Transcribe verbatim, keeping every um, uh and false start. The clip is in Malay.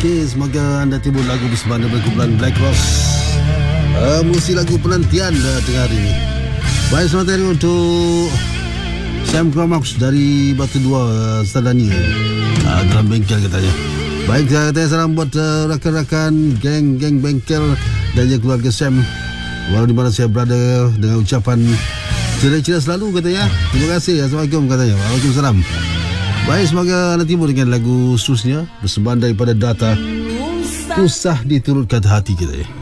Okey, semoga anda timbul lagu bersama dengan kumpulan Black Rose. Uh, musik lagu penantian uh, tengah hari ini. Baik, selamat hari untuk Sam Cromax dari Batu Dua, uh, Sadani, uh, dalam bengkel katanya. Baik, saya katanya salam buat uh, rakan-rakan geng-geng bengkel dan juga keluarga Sam, walau di mana saya berada, dengan ucapan ceria-ceria selalu katanya. Terima kasih. Assalamualaikum katanya. Waalaikumsalam. Baik, semoga anda timbul dengan lagu seterusnya bersembahang daripada Data, Usah Diturutkan Hati kita.